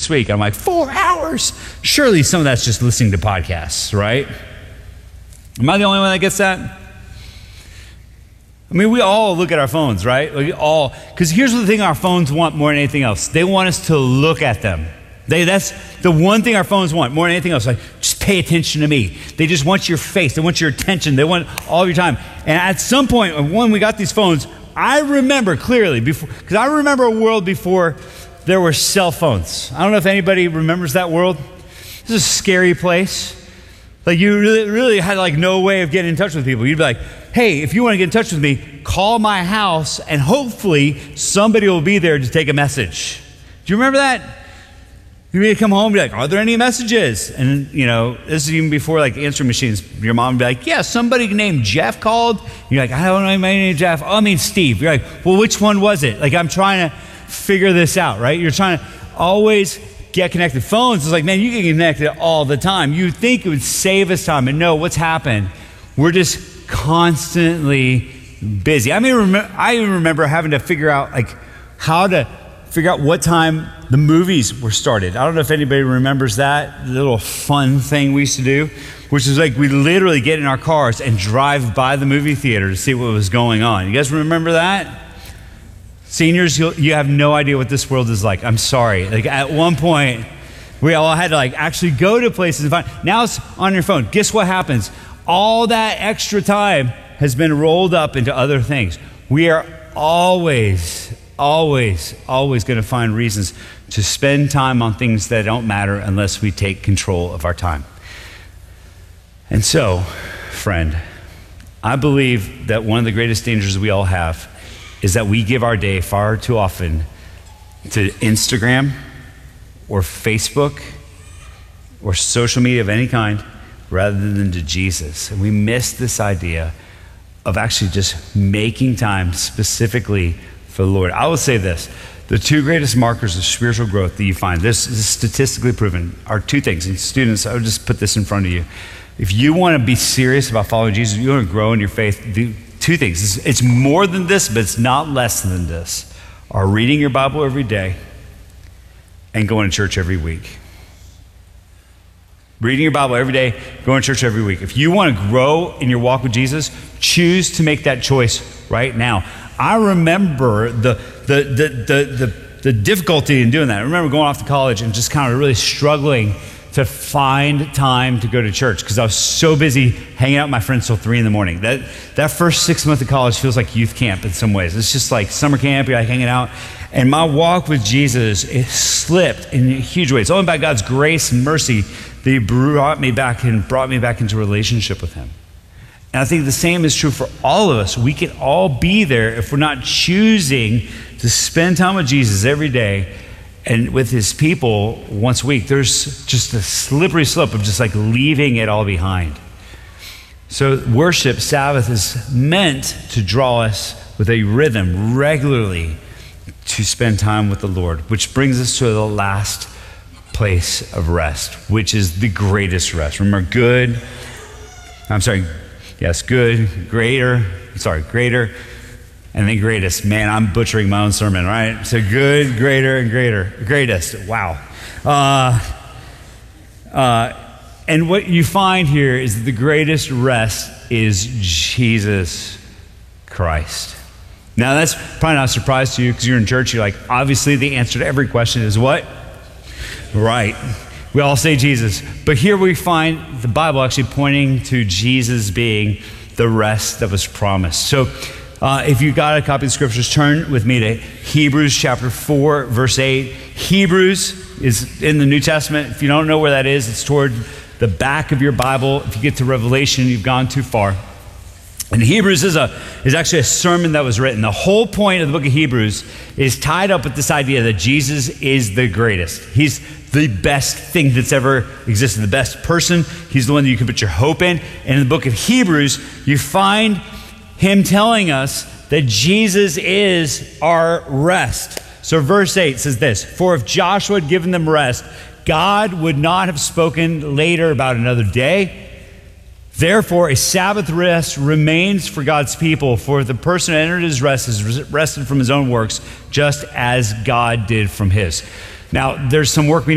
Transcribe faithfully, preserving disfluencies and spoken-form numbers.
this week. I'm like, four hours? Surely some of that's just listening to podcasts, right? Am I the only one that gets that? I mean, we all look at our phones, right? We all, because here's the thing our phones want more than anything else. They want us to look at them. They, that's the one thing our phones want more than anything else. Like, just pay attention to me. They just want your face. They want your attention. They want all of your time. And at some point, when we got these phones, I remember clearly, before, because I remember a world before there were cell phones. I don't know if anybody remembers that world. This is a scary place. Like, you really, really had like no way of getting in touch with people. You'd be like, hey, if you want to get in touch with me, call my house and hopefully somebody will be there to take a message. Do you remember that? You'd come home and be like, are there any messages? And, you know, this is even before like answering machines. Your mom would be like, yeah, somebody named Jeff called. You're like, I don't know my name, Jeff. Oh, I mean, Steve. You're like, well, which one was it? Like, I'm trying to figure this out, right? You're trying to always get connected. Phones is like, man, you get connected all the time. You think it would save us time. And no, what's happened? We're just constantly busy. I mean, remember, I even remember having to figure out like how to figure out what time the movies were started. I don't know if anybody remembers that little fun thing we used to do, which is like we literally get in our cars and drive by the movie theater to see what was going on. You guys remember that? Seniors, you'll, you have no idea what this world is like. I'm sorry. Like at one point, we all had to like actually go to places and find. Now it's on your phone. Guess what happens? All that extra time has been rolled up into other things. We are always, always, always going to find reasons to spend time on things that don't matter unless we take control of our time. And so, friend, I believe that one of the greatest dangers we all have is that we give our day far too often to Instagram or Facebook or social media of any kind rather than to Jesus. And we miss this idea of actually just making time specifically for the Lord. I will say this, the two greatest markers of spiritual growth that you find, this is statistically proven, are two things. And students, I would just put this in front of you. If you want to be serious about following Jesus, you want to grow in your faith, do two things. It's, it's more than this, but it's not less than this. Are reading your Bible every day and going to church every week. Reading your Bible every day, going to church every week. If you want to grow in your walk with Jesus, choose to make that choice right now. I remember the the the the the, the difficulty in doing that. I remember going off to college and just kind of really struggling to find time to go to church because I was so busy hanging out with my friends till three in the morning. That that first six months of college feels like youth camp in some ways. It's just like summer camp, you're like hanging out. And my walk with Jesus, it slipped in huge ways. It's only by God's grace and mercy that He brought me back and brought me back into a relationship with Him. And I think the same is true for all of us. We can all be there if we're not choosing to spend time with Jesus every day and with His people once a week. There's just a slippery slope of just like leaving it all behind. So worship, Sabbath, is meant to draw us with a rhythm regularly to spend time with the Lord, which brings us to the last place of rest, which is the greatest rest. Remember, good, I'm sorry, yes, good, greater, sorry, greater, and then greatest. Man, I'm butchering my own sermon, right? So good, greater, and greater, greatest. Wow. Uh, uh, and what you find here is that the greatest rest is Jesus Christ. Now, that's probably not a surprise to you because you're in church. You're like, obviously, the answer to every question is what? Right. We all say Jesus. But here we find the Bible actually pointing to Jesus being the rest that was promised. So uh, if you got a copy of the scriptures, turn with me to Hebrews chapter four, verse eight. Hebrews is in the New Testament. If you don't know where that is, it's toward the back of your Bible. If you get to Revelation, you've gone too far. And Hebrews is a is actually a sermon that was written. The whole point of the book of Hebrews is tied up with this idea that Jesus is the greatest. He's the best thing that's ever existed, the best person. He's the one that you can put your hope in. And in the book of Hebrews, you find him telling us that Jesus is our rest. So verse eight says this, "For if Joshua had given them rest, God would not have spoken later about another day. Therefore, a Sabbath rest remains for God's people, for the person who entered his rest is rested from his own works, just as God did from his." Now, there's some work we